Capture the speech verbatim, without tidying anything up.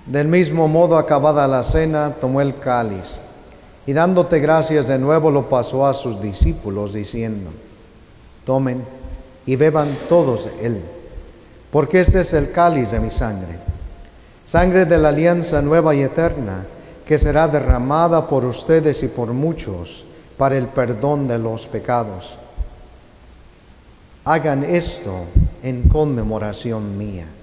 Del mismo modo, acabada la cena, tomó el cáliz, y dándote gracias de nuevo lo pasó a sus discípulos, diciendo: tomen y beban todos de él, porque este es el cáliz de mi sangre, sangre de la alianza nueva y eterna, que será derramada por ustedes y por muchos para el perdón de los pecados. Hagan esto en conmemoración mía.